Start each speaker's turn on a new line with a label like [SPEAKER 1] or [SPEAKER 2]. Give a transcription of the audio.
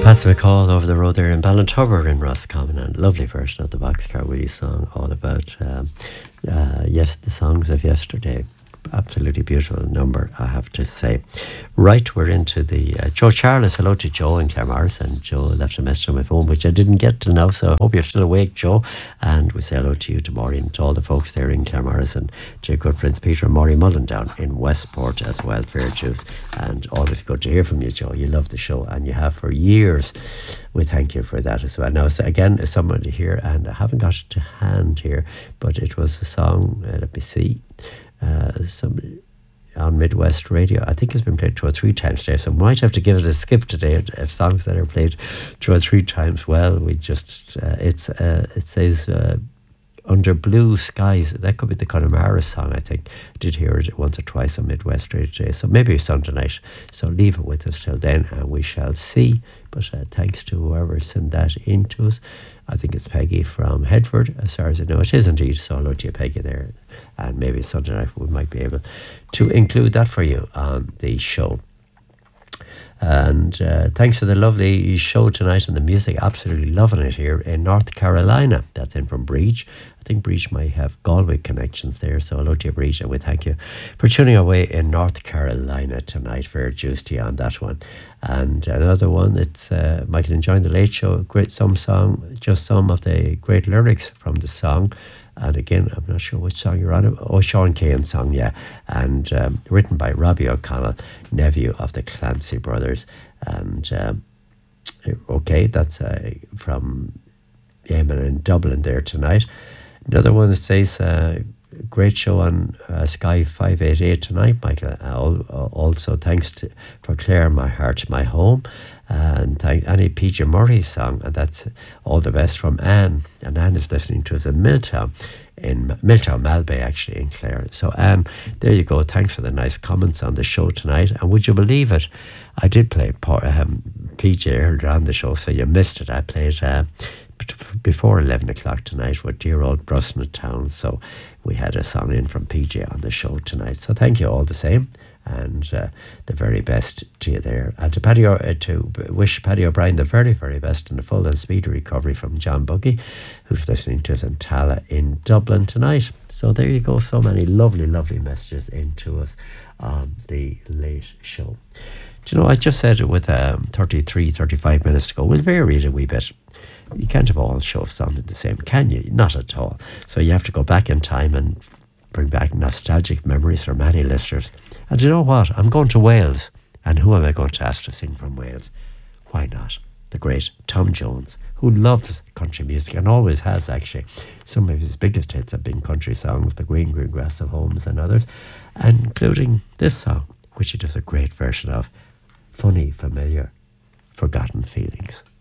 [SPEAKER 1] Pacific Hall over the road there in Ballintubber in Roscommon, and lovely version of the Boxcar Willie song, all about yes, the songs of yesterday. Absolutely beautiful number, I have to say. Right, we're into the Joe Charles. Hello to Joe in Claremorris, and Joe left a message on my phone which I didn't get till now, so I hope you're still awake, Joe. And we say hello to you, to Maureen, and to all the folks there in Claremorris, and to your good friends Peter and Maury Mullen down in Westport as well. Fair Juice, and always good to hear from you, Joe. You love the show, and you have for years. We thank you for that as well. Now, so again, somebody here, and I haven't got it to hand here, but it was a song. Let me see. Somebody on Midwest Radio, I think it's been played 2 or 3 times today, so I might have to give it a skip today if songs that are played 2 or 3 times. Well, we just it says Under Blue Skies. That could be the Connemara song, I think. I did hear it once or twice on Midwest Radio today, so maybe it's on tonight. So leave it with us till then, and we shall see. But thanks to whoever sent that in to us. I think it's Peggy from Headford, as far as I know. It is indeed, so hello to you, Peggy, there. And maybe Sunday night we might be able to include that for you on the show. And thanks for the lovely show tonight and the music. Absolutely loving it here in North Carolina. That's in from Breach. I think Breach might have Galway connections there, so hello to you, Breach, and we thank you for tuning away in North Carolina tonight. Fair juice to you on that one. And another one, it's Michael enjoying the Late Show. Great song, just some of the great lyrics from the song. And again, I'm not sure which song you're on. Oh, Sean Cain's song, yeah. And written by Robbie O'Connell, nephew of the Clancy brothers. And okay, that's from Eamon in Dublin there tonight. Another one that says, great show on Sky 588 tonight, Michael. Also, thanks for Claire, My Heart, My Home. And thank Annie PJ Murray's song, and that's all the best from Anne. And Anne is listening to us in Milltown, Malbay, actually, in Clare. So Anne, there you go. Thanks for the nice comments on the show tonight. And would you believe it? I did play PJ earlier on the show, so you missed it. I played before 11 o'clock tonight with dear old Brusnet Town. So we had a song in from PJ on the show tonight. So thank you all the same. And the very best to you there. And to wish Paddy O'Brien the very, very best and a full and speedy recovery from John Buggy, who's listening to us in Tala in Dublin tonight. So there you go. So many lovely, lovely messages into us on the Late Show. Do you know, I just said it with 35 minutes ago. We'll vary it a wee bit. You can't have all shows sounding the same, can you? Not at all. So you have to go back in time and bring back nostalgic memories for many listeners. And you know what? I'm going to Wales. And who am I going to ask to sing from Wales? Why not? The great Tom Jones, who loves country music and always has, actually. Some of his biggest hits have been country songs, The Green Green Grass of Homes and others, and including this song, which he does a great version of, Funny, Familiar, Forgotten Feelings.